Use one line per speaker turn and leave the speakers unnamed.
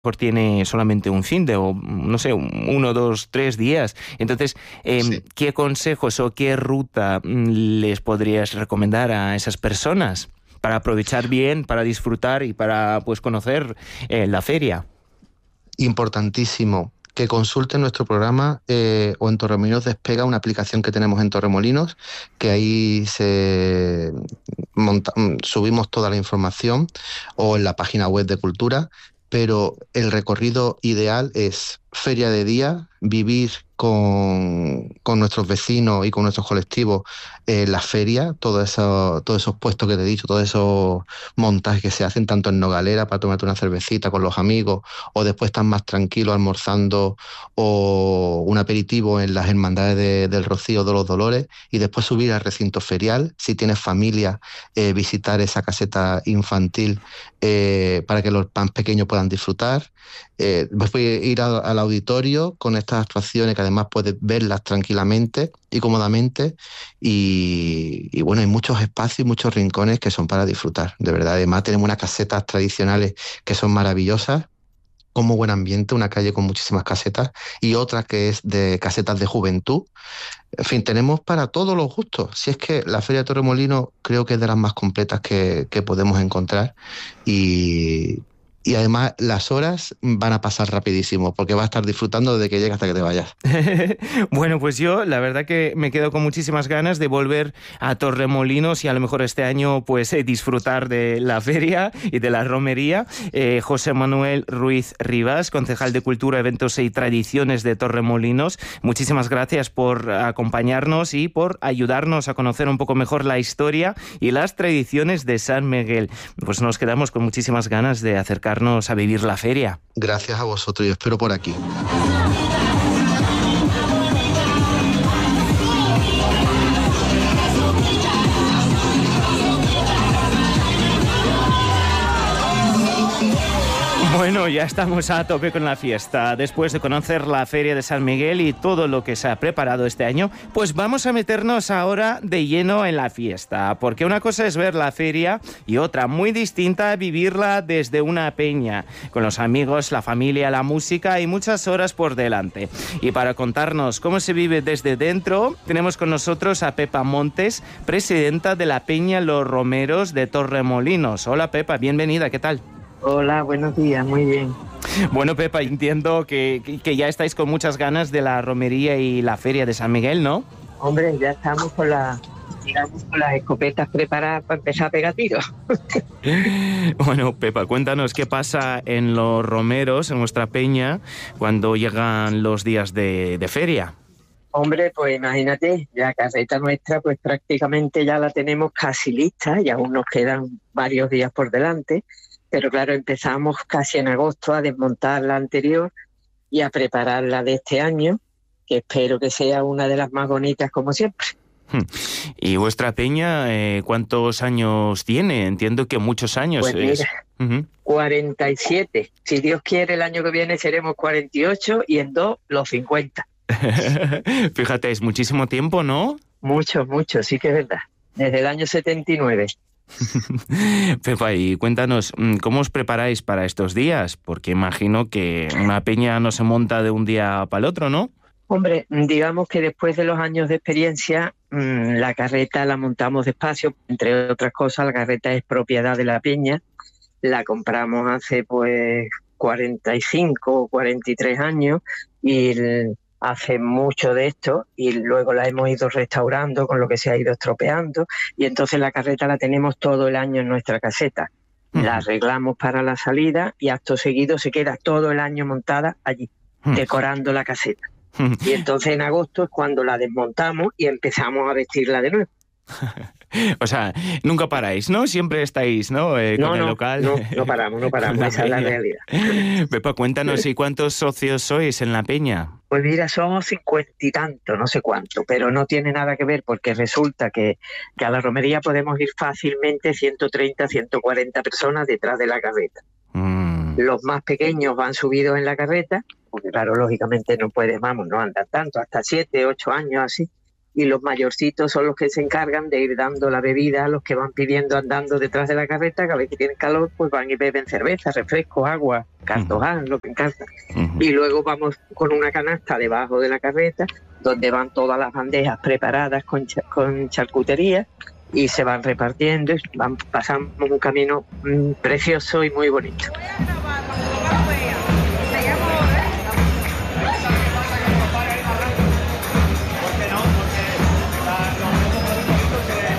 mejor tiene solamente un fin de, o no sé, 1, 2, 3 días. Entonces,
Sí.
¿qué consejos o qué ruta les podrías recomendar a esas personas para aprovechar bien, para disfrutar y para pues conocer la feria?
Importantísimo que consulten nuestro programa o en Torremolinos Despega, una aplicación que tenemos en Torremolinos, que ahí subimos toda la información, o en la página web de Cultura, pero el recorrido ideal es feria de día, vivir con nuestros vecinos y con nuestros colectivos la feria, todos esos puestos que te he dicho, todos esos montajes que se hacen tanto en Nogalera para tomarte una cervecita con los amigos, o después estás más tranquilo almorzando o un aperitivo en las hermandades del Rocío de los Dolores, y después subir al recinto ferial, si tienes familia, visitar esa caseta infantil para que los más pequeños puedan disfrutar. Después ir al auditorio con estas actuaciones que además puedes verlas tranquilamente y cómodamente, y bueno, hay muchos espacios y muchos rincones que son para disfrutar, de verdad. Además tenemos unas casetas tradicionales que son maravillosas, con muy buen ambiente, una calle con muchísimas casetas y otra que es de casetas de juventud. En fin, tenemos para todos los gustos. Si es que la Feria de Torremolinos creo que es de las más completas que podemos encontrar, y, y además las horas van a pasar rapidísimo porque vas a estar disfrutando desde que llegas hasta que te vayas.
Bueno, pues yo la verdad que me quedo con muchísimas ganas de volver a Torremolinos y a lo mejor este año pues disfrutar de la feria y de la romería. José Manuel Ruiz Rivas, concejal de Cultura, Eventos y Tradiciones de Torremolinos, muchísimas gracias por acompañarnos y por ayudarnos a conocer un poco mejor la historia y las tradiciones de San Miguel. Pues nos quedamos con muchísimas ganas de acercarnos a vivir la feria.
Gracias a vosotros, yo espero por aquí.
Bueno, ya estamos a tope con la fiesta. Después de conocer la Feria de San Miguel y todo lo que se ha preparado este año, pues vamos a meternos ahora de lleno en la fiesta. Porque una cosa es ver la feria y otra, muy distinta, vivirla desde una peña, con los amigos, la familia, la música y muchas horas por delante. Y para contarnos cómo se vive desde dentro, tenemos con nosotros a Pepa Montes, presidenta de la Peña Los Romeros de Torremolinos. Hola Pepa, bienvenida, ¿qué tal?
Hola, buenos días, muy bien.
Bueno, Pepa, entiendo que ya estáis con muchas ganas de la romería y la feria de San Miguel, ¿no?
Hombre, ya estamos con las escopetas preparadas para empezar a pegar tiros.
Bueno, Pepa, cuéntanos qué pasa en los romeros, en vuestra peña, cuando llegan los días de feria.
Hombre, pues imagínate, la carreta nuestra pues prácticamente ya la tenemos casi lista y aún nos quedan varios días por delante. Pero claro, empezamos casi en agosto a desmontar la anterior y a preparar la de este año, que espero que sea una de las más bonitas como siempre.
¿Y vuestra peña cuántos años tiene? Entiendo que muchos años.
Pues mira, 47. Si Dios quiere, el año que viene seremos 48 y en 2 los 50.
Fíjate, es muchísimo tiempo, ¿no?
Mucho, mucho, sí que es verdad. Desde el año 79.
Pepa, y cuéntanos, ¿cómo os preparáis para estos días? Porque imagino que una peña no se monta de un día para el otro, ¿no?
Hombre, digamos que después de los años de experiencia, la carreta la montamos despacio. Entre otras cosas, la carreta es propiedad de la peña. La compramos hace pues 45 o 43 años y hace mucho de esto, y luego la hemos ido restaurando con lo que se ha ido estropeando, y entonces la carreta la tenemos todo el año en nuestra caseta. La arreglamos para la salida y acto seguido se queda todo el año montada allí, decorando la caseta. Y entonces en agosto es cuando la desmontamos y empezamos a vestirla de nuevo.
O sea, nunca paráis, ¿no? Siempre estáis, ¿no? Con el local.
No paramos, esa es la realidad.
Pepa, cuéntanos, ¿y cuántos socios sois en la peña?
Pues mira, somos 50 y tanto, no sé cuánto, pero no tiene nada que ver porque resulta que a la romería podemos ir fácilmente 130, 140 personas detrás de la carreta. Los más pequeños van subidos en la carreta, porque claro, lógicamente no puedes, no andar tanto, hasta 7, 8 años así. y los mayorcitos son los que se encargan de ir dando la bebida a los que van pidiendo andando detrás de la carreta, que a veces tienen calor, pues van y beben cerveza, refresco, agua, cartoján, lo que encanta. Y luego vamos con una canasta debajo de la carreta, donde van todas las bandejas preparadas con charcutería, y se van repartiendo, pasamos un camino precioso y muy bonito.